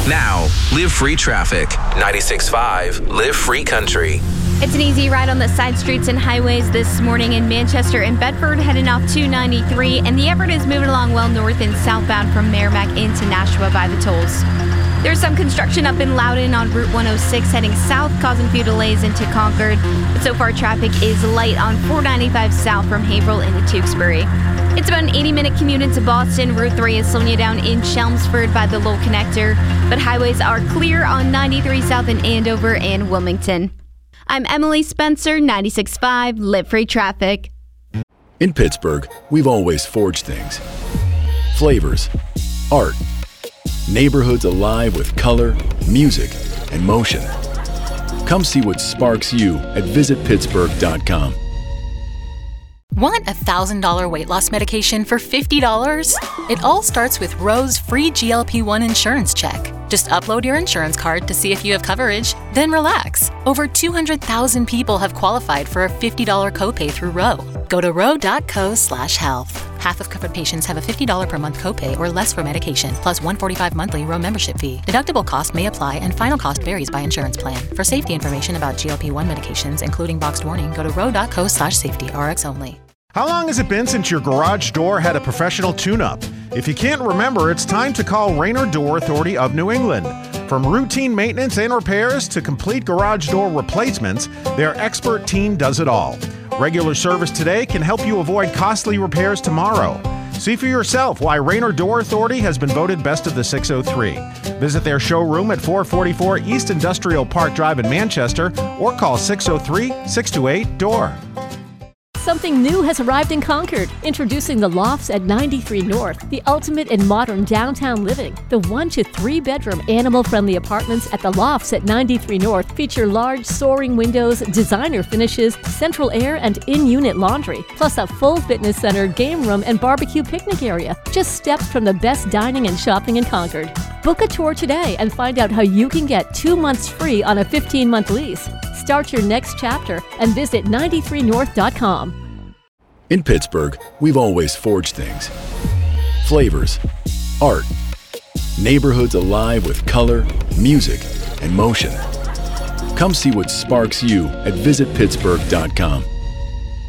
Now, Live Free Traffic. 96.5 Live Free Country. It's an easy ride on the side streets and highways this morning in Manchester and Bedford, heading off 293, and the Everett is moving along well north and southbound from Merrimack into Nashua by the tolls. There's some construction up in Loudoun on Route 106 heading south, causing a few delays into Concord, but so far traffic is light on 495 south from Haverhill into Tewksbury. It's about an 80-minute commute into Boston. Route 3 is slowing you down in Chelmsford by the Lowell Connector, but highways are clear on 93 south in Andover and Wilmington. I'm Emily Spencer, 96.5 Live Free Traffic. In Pittsburgh, we've always forged things. Flavors, art, neighborhoods alive with color, music, and motion. Come see what sparks you at visitpittsburgh.com. Want $1,000 weight loss medication for $50? It all starts with Roe's free GLP-1 insurance check. Just upload your insurance card to see if you have coverage, then relax. Over 200,000 people have qualified for a $50 copay through Roe. Go to roe.co/health. Half of covered patients have a $50 per month copay or less for medication, plus $145 monthly Roe membership fee. Deductible cost may apply and final cost varies by insurance plan. For safety information about GLP-1 medications, including boxed warning, go to roe.co/safety, RX only. How long has it been since your garage door had a professional tune-up? If you can't remember, it's time to call Raynor Door Authority of New England. From routine maintenance and repairs to complete garage door replacements, their expert team does it all. Regular service today can help you avoid costly repairs tomorrow. See for yourself why Raynor Door Authority has been voted Best of the 603. Visit their showroom at 444 East Industrial Park Drive in Manchester or call 603-628-DOOR. Something new has arrived in Concord. Introducing the Lofts at 93 North, the ultimate in modern downtown living. The 1 to 3 bedroom animal-friendly apartments at the Lofts at 93 North feature large soaring windows, designer finishes, central air, and in-unit laundry, plus a full fitness center, game room, and barbecue picnic area. Just steps from the best dining and shopping in Concord. Book a tour today and find out how you can get 2 months free on a 15-month lease. Start your next chapter and visit 93north.com. In Pittsburgh, we've always forged things. Flavors, art, neighborhoods alive with color, music, and motion. Come see what sparks you at visitpittsburgh.com.